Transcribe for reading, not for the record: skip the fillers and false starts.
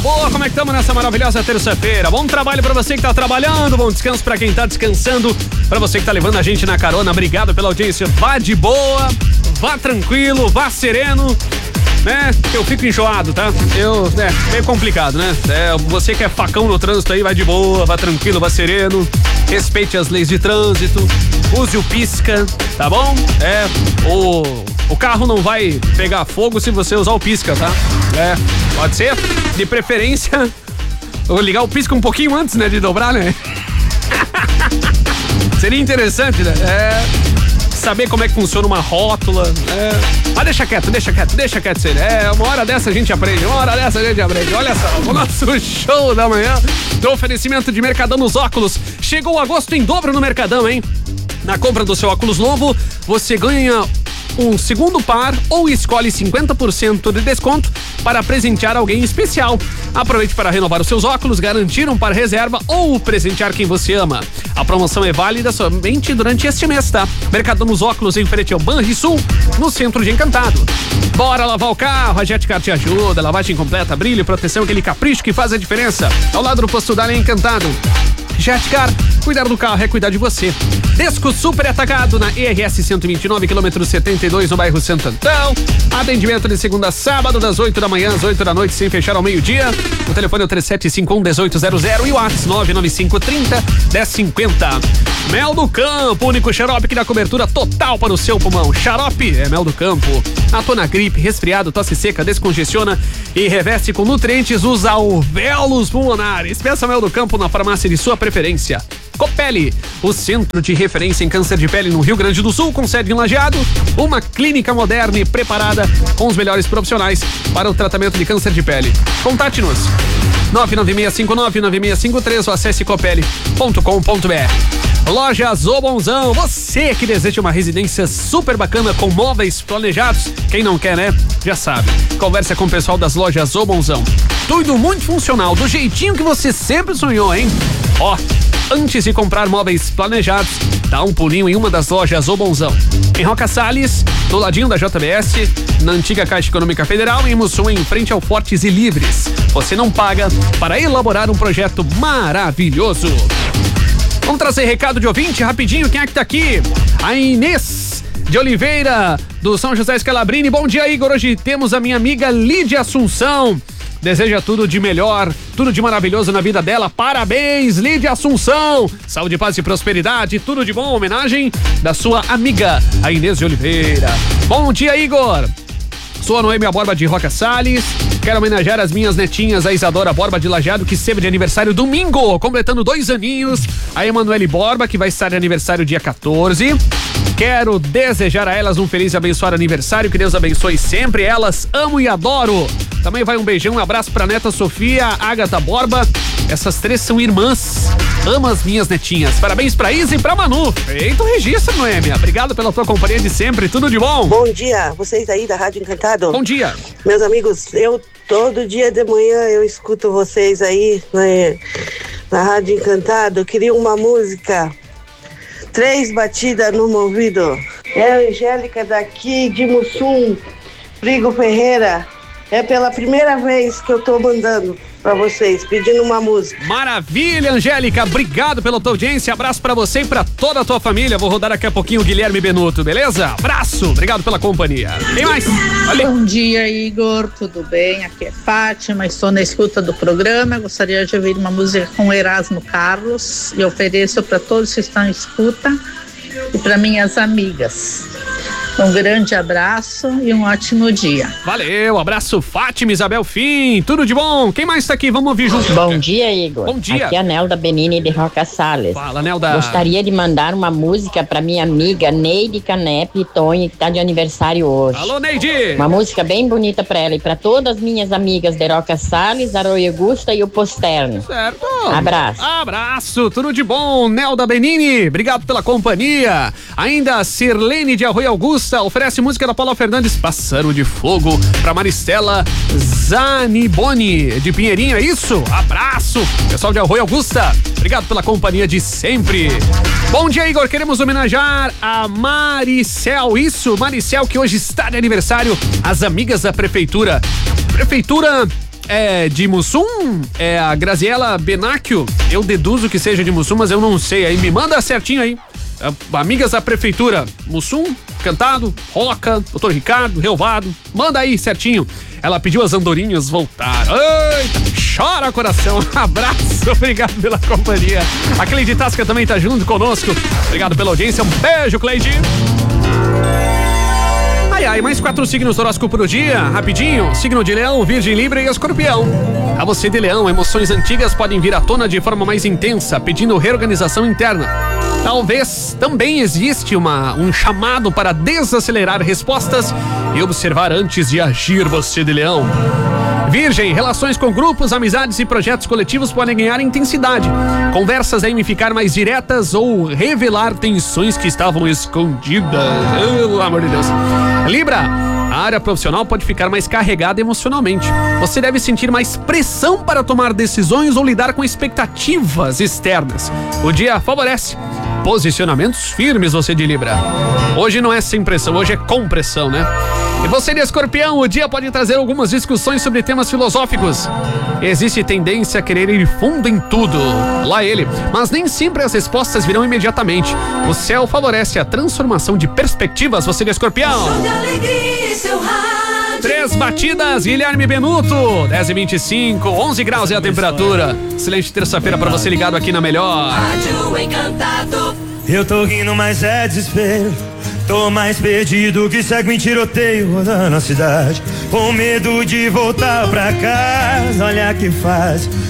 Boa, como é que estamos nessa maravilhosa terça-feira? Bom trabalho pra você que tá trabalhando, bom descanso pra quem tá descansando, pra você que tá levando a gente na carona, obrigado pela audiência. Vá de boa, vá tranquilo, vá sereno, né? Eu fico enjoado, tá? Meio complicado, né? Você que é facão no trânsito aí, vai de boa, vá tranquilo, vá sereno, respeite as leis de trânsito, use o pisca, tá bom? O carro não vai pegar fogo se você usar o pisca, tá? Pode ser? De preferência, eu vou ligar o pisca um pouquinho antes, né? De dobrar, né? Seria interessante, né? Saber como é que funciona uma rótula. Mas deixa quieto ser. Uma hora dessa a gente aprende. Olha só, o nosso show da manhã do oferecimento de Mercadão nos óculos. Chegou agosto em dobro no Mercadão, hein? Na compra do seu óculos novo, você ganha um segundo par ou escolhe 50% de desconto para presentear alguém especial. Aproveite para renovar os seus óculos, garantir um par reserva ou presentear quem você ama. A promoção é válida somente durante este mês, tá? Mercadão nos óculos em frente ao Banrisul, no centro de Encantado. Bora lavar o carro, a Jetcar te ajuda, lavagem completa, brilho, proteção, aquele capricho que faz a diferença. Ao lado do posto Dália Encantado. Jetcar, cuidar do carro é cuidar de você. Desco Super Atacado na ERS 129, quilômetro 72, no bairro Santo Antão. Atendimento de segunda a sábado, das 8 da manhã às 8 da noite, sem fechar ao meio-dia. O telefone é o 3751-1800 e o WhatsApp 99530-1050. Mel do Campo, único xarope que dá cobertura total para o seu pulmão. Xarope é Mel do Campo. Atua na gripe, resfriado, tosse seca, descongestiona e reveste com nutrientes os alvéolos pulmonares. Peça Mel do Campo na farmácia de sua preferência. Copele, o centro de referência em câncer de pele no Rio Grande do Sul, com sede em Lajeado, uma clínica moderna e preparada com os melhores profissionais para o tratamento de câncer de pele. Contate-nos 99659-9653 ou acesse copele.com.br. Loja Zobonzão, você que deseja uma residência super bacana com móveis planejados, quem não quer, né? Já sabe. Conversa com o pessoal das lojas Zobonzão. Tudo muito funcional, do jeitinho que você sempre sonhou, hein? Antes de comprar móveis planejados, dá um pulinho em uma das lojas Zobonzão. Em Roca Salles, do ladinho da JBS, na antiga Caixa Econômica Federal, em Mussum, em frente ao Fortes e Livres. Você não paga para elaborar um projeto maravilhoso. Vamos trazer recado de ouvinte rapidinho. Quem é que tá aqui? A Inês de Oliveira, do São José Scalabrini. Bom dia, Igor. Hoje temos a minha amiga Lídia Assunção. Deseja tudo de melhor, tudo de maravilhoso na vida dela. Parabéns, Lídia Assunção. Saúde, paz e prosperidade, tudo de bom. Homenagem da sua amiga, a Inês de Oliveira. Bom dia, Igor. Sou a Noêmia Borba de Roca Salles. Quero homenagear as minhas netinhas, a Isadora Borba de Lajeado, que esteve de aniversário domingo, completando 2 aninhos. A Emanuele Borba, que vai estar de aniversário dia 14. Quero desejar a elas um feliz e abençoado aniversário. Que Deus abençoe sempre. Elas amo e adoro. Também vai um beijão, um abraço pra neta Sofia, Ágata Borba. Essas 3 são irmãs. Amo as minhas netinhas. Parabéns pra Isa e pra Manu. Feito o registro, Noêmia. Obrigado pela tua companhia de sempre. Tudo de bom. Bom dia, vocês aí da Rádio Encantado. Bom dia. Meus amigos, todo dia de manhã eu escuto vocês aí na Rádio Encantado. Eu queria uma música. 3 batidas no meu ouvido. É a Angélica daqui de Mussum, Frigo Ferreira. É pela primeira vez que eu tô mandando pra vocês, pedindo uma música. Maravilha, Angélica. Obrigado pela tua audiência. Abraço pra você e pra toda a tua família. Vou rodar daqui a pouquinho o Guilherme Benuto, beleza? Abraço. Obrigado pela companhia. Quem mais? Olha. Bom dia, Igor. Tudo bem? Aqui é Fátima. Estou na escuta do programa. Gostaria de ouvir uma música com Erasmo Carlos e ofereço para todos que estão em escuta e para minhas amigas. Um grande abraço e um ótimo dia. Valeu, abraço, Fátima, Isabel Fim, tudo de bom? Quem mais tá aqui? Vamos ouvir junto. Bom dia, Igor. Bom dia. Aqui é a Nelda Benini de Roca Salles. Fala, Nelda. Gostaria de mandar uma música pra minha amiga Neide Canepe Tonho, que tá de aniversário hoje. Alô, Neide. Uma música bem bonita pra ela e pra todas as minhas amigas de Roca Salles, Arroio Augusta e o Posterno. Certo. Abraço. Abraço, tudo de bom, Nelda Benini. Obrigado pela companhia. Ainda Sirlene de Arroio Augusta oferece música da Paula Fernandes, Pássaro de Fogo, pra Maristela Zaniboni de Pinheirinho, é isso? Abraço, pessoal de Arroio Augusta, obrigado pela companhia de sempre. Bom dia, Igor, queremos homenagear a Maricel, isso, Maricel que hoje está de aniversário, as amigas da Prefeitura é de Mussum? É a Graziela Benacchio? Eu deduzo que seja de Mussum, mas eu não sei. Aí me manda certinho aí. Amigas da prefeitura, Mussum, Cantado, Roca, Doutor Ricardo, Relvado, manda aí certinho. Ela pediu as andorinhas voltar. Eita, chora coração. Abraço, obrigado pela companhia. A Cleide Tasca também tá junto conosco. Obrigado pela audiência, um beijo, Cleide. Ai, mais 4 signos do horóscopo pro dia, rapidinho. Signo de Leão, Virgem, Libra e Escorpião. A você de Leão, emoções antigas podem vir à tona de forma mais intensa, pedindo reorganização interna. Talvez também existe um chamado para desacelerar respostas e observar antes de agir, você de Leão. Virgem, relações com grupos, amizades e projetos coletivos podem ganhar intensidade. Conversas devem ficar mais diretas ou revelar tensões que estavam escondidas. Pelo amor de Deus. Libra, a área profissional pode ficar mais carregada emocionalmente. Você deve sentir mais pressão para tomar decisões ou lidar com expectativas externas. O dia favorece posicionamentos firmes, você de Libra. Hoje não é sem pressão, hoje é com pressão, né? E você de Escorpião, o dia pode trazer algumas discussões sobre temas filosóficos. Existe tendência a querer ir fundo em tudo, lá ele, mas nem sempre as respostas virão imediatamente. O céu favorece a transformação de perspectivas, você de Escorpião. 3 batidas, Guilherme Benuto, 10h25, 11 graus é a temperatura. Excelente terça-feira pra você ligado aqui na Melhor. Rádio Encantado. Eu tô rindo, mas é desespero. Tô mais perdido que segue em tiroteio rodando a cidade. Com medo de voltar pra casa, olha que faz.